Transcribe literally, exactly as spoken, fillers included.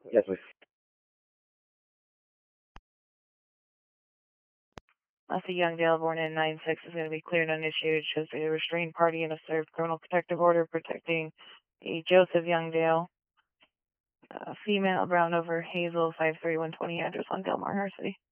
Yes, please. Leslie Youngdale, born in nine six, is going to be cleared uninitiated. Shows a restrained party and a served criminal protective order protecting a Joseph Youngdale, uh, female, brown over hazel, five three one twenty, address on Del Mar, Hart City.